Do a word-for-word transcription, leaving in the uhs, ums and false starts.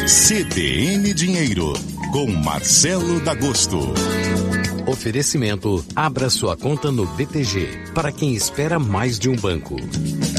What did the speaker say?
C D N Dinheiro, com Marcelo D'Agosto. Oferecimento: abra sua conta no B T G, para quem espera mais de um banco.